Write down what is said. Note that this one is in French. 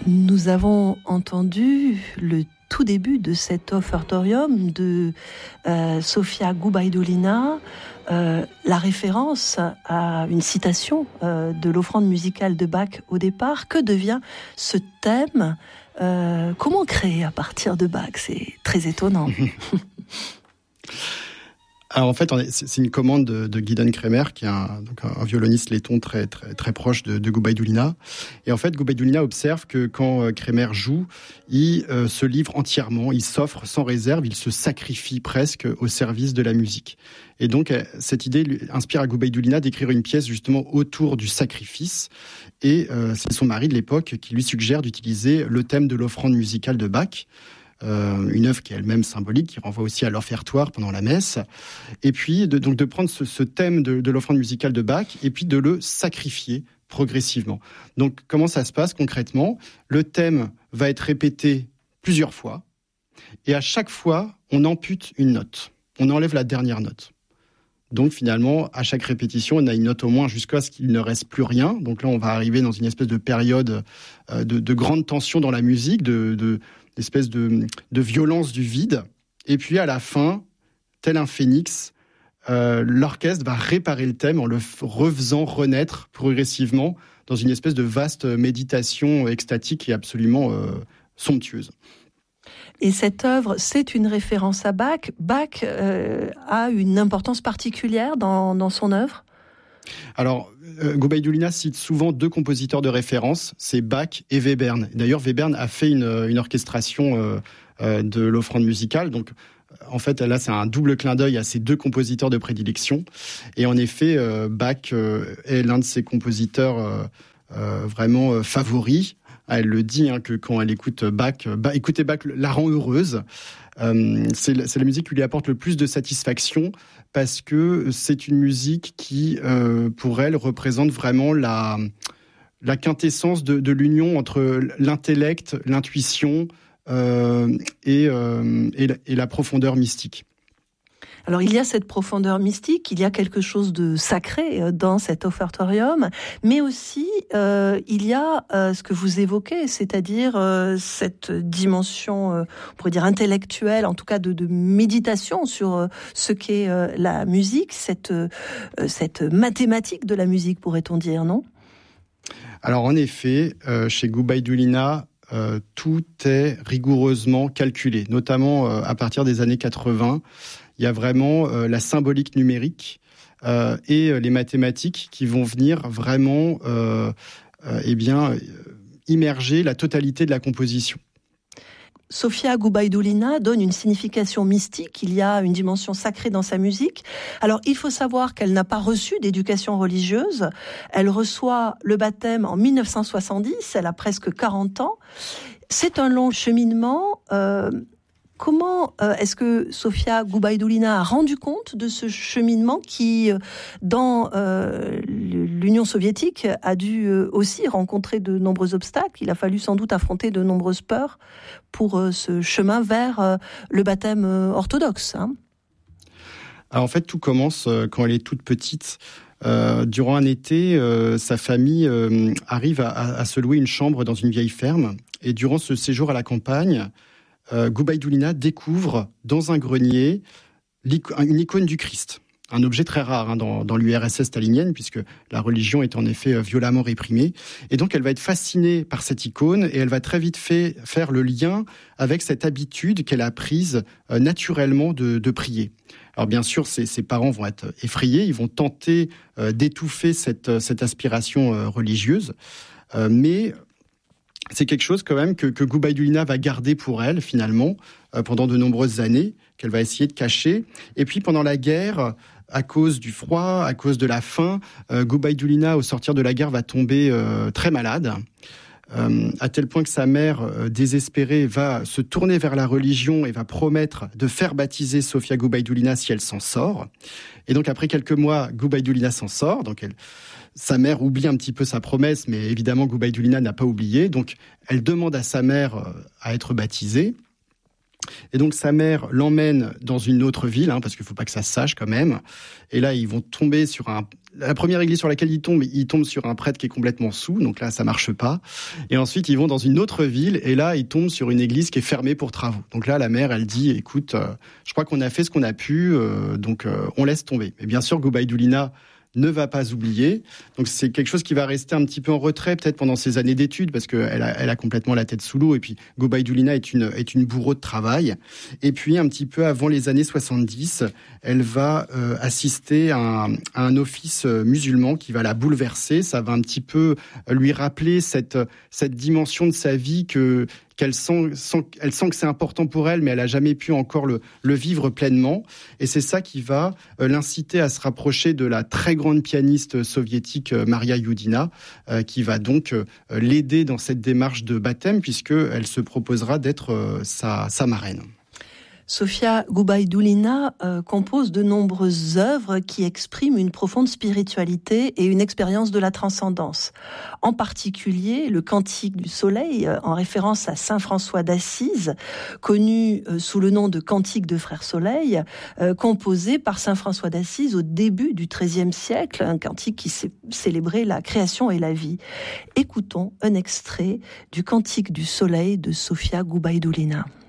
Nous avons entendu le tout début de cet offertorium de Sofia Gubaidulina, la référence à une citation de l'offrande musicale de Bach au départ. Que devient ce thème ? Comment créer à partir de Bach ? C'est très étonnant. Alors en fait, c'est une commande de Gideon Kremer, qui est un violoniste letton très proche de Gubaidulina. Et en fait, Gubaidulina observe que quand Kremer joue, il se livre entièrement, il s'offre sans réserve, il se sacrifie presque au service de la musique. Et donc, cette idée lui inspire à Gubaidulina d'écrire une pièce justement autour du sacrifice. Et c'est son mari de l'époque qui lui suggère d'utiliser le thème de l'offrande musicale de Bach. Une œuvre qui est elle-même symbolique, qui renvoie aussi à l'offertoire pendant la messe, et puis de prendre ce thème de l'offrande musicale de Bach, et puis de le sacrifier progressivement. Donc comment ça se passe concrètement ? Le thème va être répété plusieurs fois, et à chaque fois, on ampute une note, on enlève la dernière note. Donc finalement, à chaque répétition, on a une note au moins jusqu'à ce qu'il ne reste plus rien. Donc là, on va arriver dans une espèce de période de grande tension dans la musique, d'espèce de violence du vide. Et puis à la fin, tel un phénix, l'orchestre va réparer le thème en le refaisant renaître progressivement dans une espèce de vaste méditation extatique et absolument somptueuse. Et cette œuvre, c'est une référence à Bach. Bach a une importance particulière dans son œuvre ? Alors, Gubaidulina cite souvent deux compositeurs de référence, c'est Bach et Webern. D'ailleurs, Webern a fait une orchestration de l'offrande musicale, donc en fait, là, c'est un double clin d'œil à ces deux compositeurs de prédilection. Et en effet, Bach est l'un de ses compositeurs vraiment favoris. Elle le dit que quand elle écoute Bach, écouter Bach la rend heureuse. C'est la musique qui lui apporte le plus de satisfaction parce que c'est une musique qui, pour elle, représente vraiment la quintessence de l'union entre l'intellect, l'intuition et la profondeur mystique. Alors il y a cette profondeur mystique, il y a quelque chose de sacré dans cet offertorium, mais aussi il y a ce que vous évoquez, c'est-à-dire cette dimension, on pourrait dire intellectuelle, en tout cas de méditation sur ce qu'est la musique, cette mathématique de la musique, pourrait-on dire, non ? Alors en effet, chez Gubaidulina, tout est rigoureusement calculé, notamment à partir des années 80. Il y a vraiment la symbolique numérique et les mathématiques qui vont venir vraiment immerger la totalité de la composition. Sofia Gubaidulina donne une signification mystique, il y a une dimension sacrée dans sa musique. Alors il faut savoir qu'elle n'a pas reçu d'éducation religieuse, elle reçoit le baptême en 1970, elle a presque 40 ans. C'est un long cheminement. Comment est-ce que Sofia Gubaidulina a rendu compte de ce cheminement qui, dans l'Union soviétique, a dû aussi rencontrer de nombreux obstacles ? Il a fallu sans doute affronter de nombreuses peurs pour ce chemin vers le baptême orthodoxe. Alors en fait, tout commence quand elle est toute petite. Durant un été, sa famille arrive à se louer une chambre dans une vieille ferme. Et durant ce séjour à la campagne, Gubaidulina découvre dans un grenier une icône du Christ, un objet très rare dans l'URSS stalinienne, puisque la religion est en effet violemment réprimée. Et donc elle va être fascinée par cette icône et elle va très vite faire le lien avec cette habitude qu'elle a prise naturellement de prier. Alors bien sûr, ses parents vont être effrayés, ils vont tenter d'étouffer cette aspiration religieuse, mais c'est quelque chose quand même que Gubaidulina va garder pour elle, finalement, pendant de nombreuses années, qu'elle va essayer de cacher. Et puis, pendant la guerre, à cause du froid, à cause de la faim, Gubaidulina, au sortir de la guerre, va tomber très malade, à tel point que sa mère, désespérée, va se tourner vers la religion et va promettre de faire baptiser Sofia Gubaidulina si elle s'en sort. Et donc, après quelques mois, Gubaidulina s'en sort, donc sa mère oublie un petit peu sa promesse, mais évidemment, Gubaidulina n'a pas oublié. Donc, elle demande à sa mère à être baptisée. Et donc sa mère l'emmène dans une autre ville, parce qu'il ne faut pas que ça se sache quand même. Et là, ils vont tomber sur la première église sur laquelle ils tombent sur un prêtre qui est complètement saoul, donc là, ça marche pas. Et ensuite, ils vont dans une autre ville, et là, ils tombent sur une église qui est fermée pour travaux. Donc là, la mère, elle dit, écoute, je crois qu'on a fait ce qu'on a pu, donc on laisse tomber. Mais bien sûr, Goubaïdoulina ne va pas oublier. Donc c'est quelque chose qui va rester un petit peu en retrait peut-être pendant ses années d'études parce qu'elle a complètement la tête sous l'eau et puis Goubaïdoulina est une bourreau de travail. Et puis un petit peu avant les années 70, elle va assister à un office musulman qui va la bouleverser. Ça va un petit peu lui rappeler cette dimension de sa vie qu'elle sent que c'est important pour elle, mais elle n'a jamais pu encore le vivre pleinement. Et c'est ça qui va l'inciter à se rapprocher de la très grande pianiste soviétique Maria Youdina, qui va donc l'aider dans cette démarche de baptême, puisqu'elle se proposera d'être sa marraine. Sofia Goubaïdoulina compose de nombreuses œuvres qui expriment une profonde spiritualité et une expérience de la transcendance. En particulier, le Cantique du Soleil, en référence à saint François d'Assise, connu sous le nom de Cantique de Frère Soleil, composé par saint François d'Assise au début du XIIIe siècle, un cantique qui célébrait la création et la vie. Écoutons un extrait du Cantique du Soleil de Sofia Goubaïdoulina.